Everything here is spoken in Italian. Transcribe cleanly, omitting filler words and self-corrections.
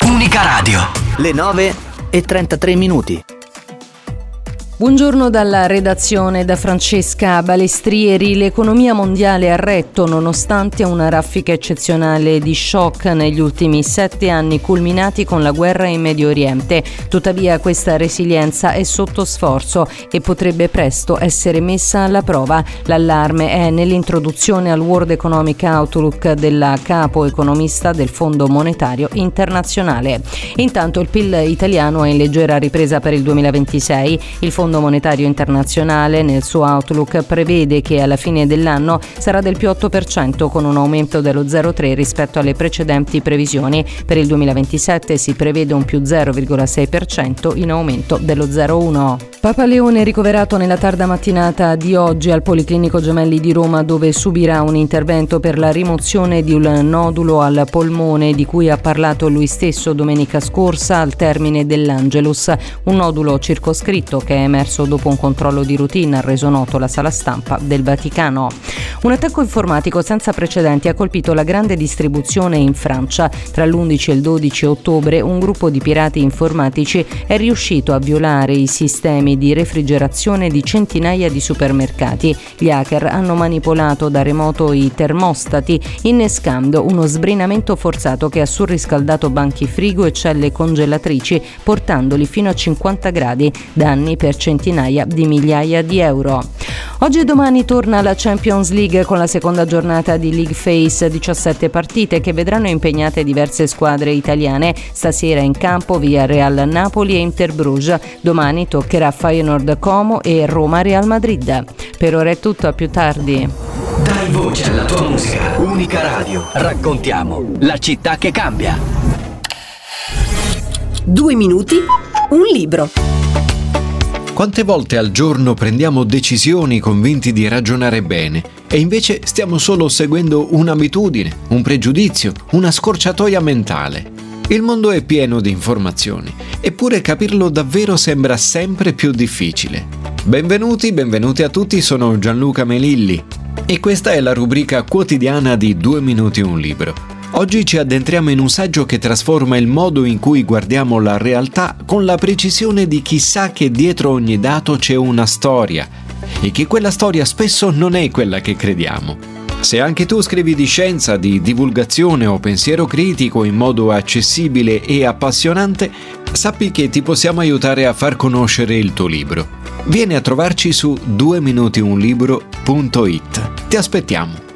Unica Radio. Le 9:33. Buongiorno dalla redazione, da Francesca Balestrieri. L'economia mondiale ha retto nonostante una raffica eccezionale di shock negli ultimi 7 anni culminati con la guerra in Medio Oriente. Tuttavia questa resilienza è sotto sforzo e potrebbe presto essere messa alla prova. L'allarme è nell'introduzione al World Economic Outlook della capo economista del Fondo Monetario Internazionale. Intanto il PIL italiano è in leggera ripresa per il 2026. Il Fondo Monetario Internazionale nel suo outlook prevede che alla fine dell'anno sarà del più 8% con un aumento dello 0,3 rispetto alle precedenti previsioni. Per il 2027 si prevede un più 0,6% in aumento dello 0,1. Papa Leone è ricoverato nella tarda mattinata di oggi al Policlinico Gemelli di Roma, dove subirà un intervento per la rimozione di un nodulo al polmone di cui ha parlato lui stesso domenica scorsa al termine dell'Angelus, un nodulo circoscritto che è emerso dopo un controllo di routine, ha reso noto la sala stampa del Vaticano. Un attacco informatico senza precedenti ha colpito la grande distribuzione in Francia. Tra l'11 e il 12 ottobre un gruppo di pirati informatici è riuscito a violare i sistemi di refrigerazione di centinaia di supermercati. Gli hacker hanno manipolato da remoto i termostati, innescando uno sbrinamento forzato che ha surriscaldato banchi frigo e celle congelatrici, portandoli fino a 50 gradi, danni per centinaia di migliaia di euro. Oggi e domani torna la Champions League con la seconda giornata di League Phase, 17 partite che vedranno impegnate diverse squadre italiane. Stasera in campo Villarreal Napoli e Inter Bruges. Domani toccherà Feyenoord Como e Roma Real Madrid. Per ora è tutto, a più tardi. Dai voce alla tua musica. Unica Radio. Raccontiamo la città che cambia. 2 minuti, un libro. Quante volte al giorno prendiamo decisioni convinti di ragionare bene e invece stiamo solo seguendo un'abitudine, un pregiudizio, una scorciatoia mentale? Il mondo è pieno di informazioni, eppure capirlo davvero sembra sempre più difficile. Benvenuti a tutti, sono Gianluca Melilli e questa è la rubrica quotidiana di 2 minuti un libro. Oggi ci addentriamo in un saggio che trasforma il modo in cui guardiamo la realtà con la precisione di chi sa che dietro ogni dato c'è una storia e che quella storia spesso non è quella che crediamo. Se anche tu scrivi di scienza, di divulgazione o pensiero critico in modo accessibile e appassionante, sappi che ti possiamo aiutare a far conoscere il tuo libro. Vieni a trovarci su 2minutiunlibro.it. Ti aspettiamo.